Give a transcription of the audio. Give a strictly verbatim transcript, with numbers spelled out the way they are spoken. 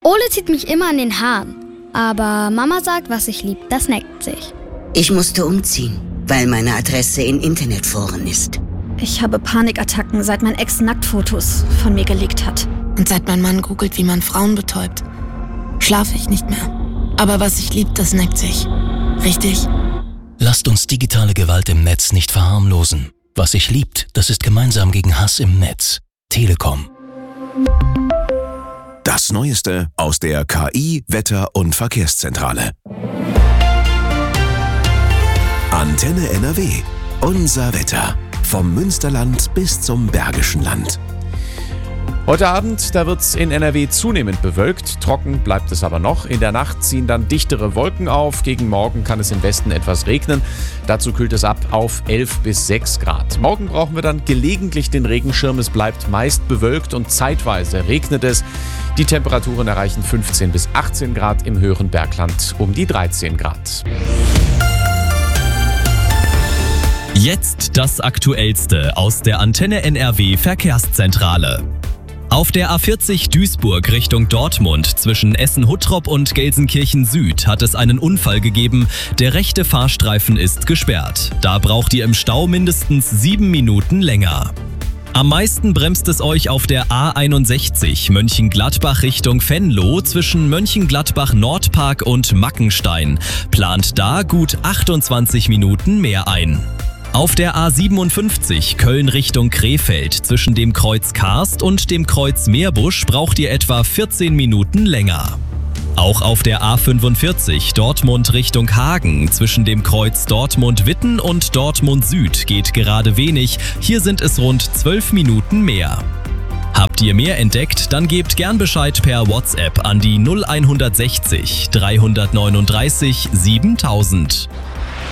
Ole zieht mich immer an den Haaren. Aber Mama sagt, was ich lieb, das neckt sich. Ich musste umziehen, weil meine Adresse in Internetforen ist. Ich habe Panikattacken, seit mein Ex Nacktfotos von mir gelegt hat. Und seit mein Mann googelt, wie man Frauen betäubt, schlafe ich nicht mehr. Aber was ich lieb, das neckt sich. Richtig? Lasst uns digitale Gewalt im Netz nicht verharmlosen. Was sich liebt, das ist gemeinsam gegen Hass im Netz. Telekom. Das Neueste aus der K I-, Wetter- und Verkehrszentrale. Antenne N R W. Unser Wetter. Vom Münsterland bis zum Bergischen Land. Heute Abend, da wird es in N R W zunehmend bewölkt, trocken bleibt es aber noch. In der Nacht ziehen dann dichtere Wolken auf, gegen Morgen kann es im Westen etwas regnen. Dazu kühlt es ab auf elf bis sechs Grad. Morgen brauchen wir dann gelegentlich den Regenschirm, es bleibt meist bewölkt und zeitweise regnet es. Die Temperaturen erreichen fünfzehn bis achtzehn Grad, im höheren Bergland um die dreizehn Grad. Jetzt das Aktuellste aus der Antenne N R W Verkehrszentrale. Auf der A vierzig Duisburg Richtung Dortmund zwischen Essen-Huttrop und Gelsenkirchen Süd hat es einen Unfall gegeben. Der rechte Fahrstreifen ist gesperrt. Da braucht ihr im Stau mindestens sieben Minuten länger. Am meisten bremst es euch auf der A einundsechzig Mönchengladbach Richtung Venlo zwischen Mönchengladbach Nordpark und Mackenstein. Plant da gut achtundzwanzig Minuten mehr ein. Auf der A siebenundfünfzig Köln Richtung Krefeld zwischen dem Kreuz Karst und dem Kreuz Meerbusch braucht ihr etwa vierzehn Minuten länger. Auch auf der A fünfundvierzig Dortmund Richtung Hagen zwischen dem Kreuz Dortmund-Witten und Dortmund Süd geht gerade wenig, hier sind es rund zwölf Minuten mehr. Habt ihr mehr entdeckt, dann gebt gern Bescheid per WhatsApp an die null eins sechzig dreihundertneununddreißig siebentausend.